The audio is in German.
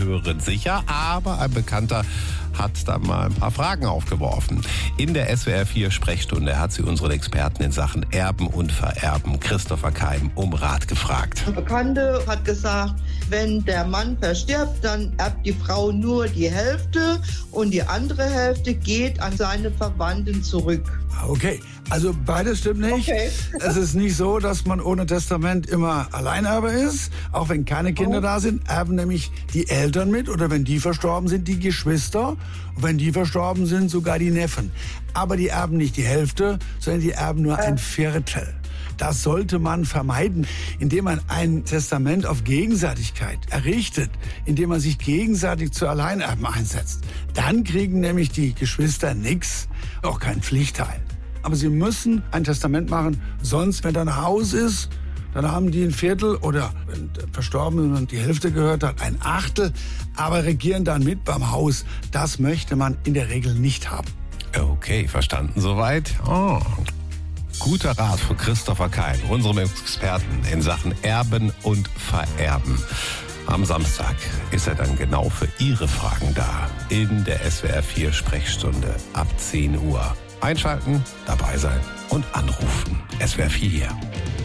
gehören sicher, aber ein Bekannter hat da mal ein paar Fragen aufgeworfen. In der SWR 4 Sprechstunde hat sie unseren Experten in Sachen Erben und Vererben, Christopher Keim, um Rat gefragt. Eine Bekannte hat gesagt, wenn der Mann verstirbt, dann erbt die Frau nur die Hälfte und die andere Hälfte geht an seine Verwandten zurück. Okay, also beides stimmt nicht. Okay. Es ist nicht so, dass man ohne Testament immer Alleinerbe ist. Auch wenn keine Kinder da sind, erben nämlich die Eltern mit. Oder wenn die verstorben sind, die Geschwister. Und wenn die verstorben sind, sogar die Neffen. Aber die erben nicht die Hälfte, sondern die erben nur ein Viertel. Das sollte man vermeiden, indem man ein Testament auf Gegenseitigkeit errichtet, indem man sich gegenseitig zu Alleinerben einsetzt. Dann kriegen nämlich die Geschwister nichts, auch keinen Pflichtteil. Aber sie müssen ein Testament machen, sonst, wenn da ein Haus ist, dann haben die ein Viertel oder, wenn der Verstorbene die Hälfte gehört hat, ein Achtel, aber regieren dann mit beim Haus. Das möchte man in der Regel nicht haben. Okay, verstanden soweit? Oh. Guter Rat von Christopher Keim, unserem Experten in Sachen Erben und Vererben. Am Samstag ist er dann genau für Ihre Fragen da in der SWR 4 Sprechstunde ab 10 Uhr. Einschalten, dabei sein und anrufen. SWR 4.